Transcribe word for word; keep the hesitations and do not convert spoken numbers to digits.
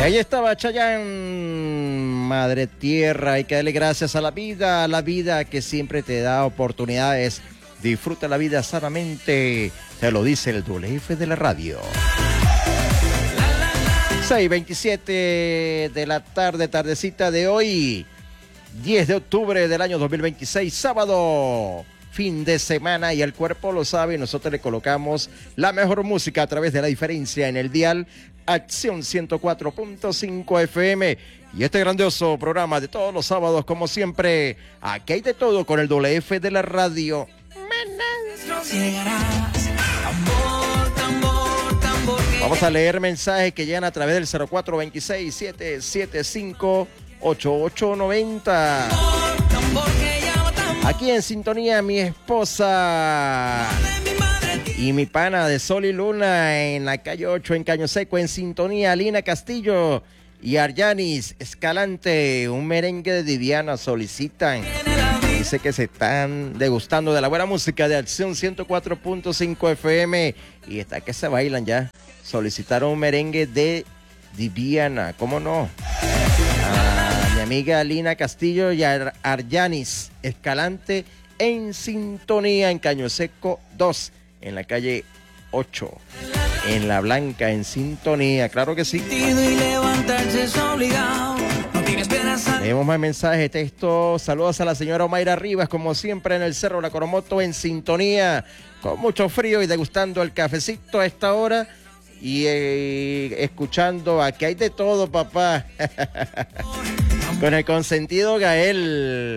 Ahí estaba Chayanne, Madre Tierra. Hay que darle gracias a la vida, a la vida que siempre te da oportunidades. Disfruta la vida sanamente, te lo dice el doble F de la radio. seis veintisiete de la tarde, tardecita de hoy, diez de octubre del año dos mil veintiséis, sábado, fin de semana, y el cuerpo lo sabe. Nosotros le colocamos la mejor música a través de La Diferencia en el dial Acción ciento cuatro punto cinco F M, y este grandioso programa de todos los sábados, como siempre, aquí hay de todo con el doble F de la radio. Vamos a leer mensajes que llegan a través del cero cuatro dos seis, siete siete cinco, ocho ocho nueve cero. Aquí en sintonía mi esposa y mi pana de Sol y Luna en la calle ocho en Caño Seco. En sintonía Lina Castillo y Aryanis Escalante, un merengue de Diviana solicitan. Dice que se están degustando de la buena música de Acción ciento cuatro punto cinco F M y está que se bailan ya. Solicitaron un merengue de Diviana, ¿cómo no? A mi amiga Lina Castillo y a Aryanis Escalante en sintonía en Caño Seco dos, en la calle ocho, en La Blanca, en sintonía, claro que sí. Tenemos más mensajes, texto. Saludos a la señora Omaira Rivas, como siempre en el Cerro La Coromoto, en sintonía, con mucho frío y degustando el cafecito a esta hora y eh, escuchando Aquí hay de todo, papá. Con el consentido Gael.